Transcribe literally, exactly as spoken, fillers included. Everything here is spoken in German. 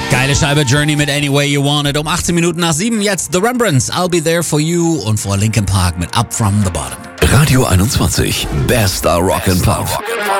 Geile Scheibe, Journey mit Any Way You Want It. Um achtzehn Minuten nach sieben jetzt The Rembrandts, I'll Be There For You und vor Linkin Park mit Up From The Bottom. Radio einundzwanzig, bester Rock and Pop.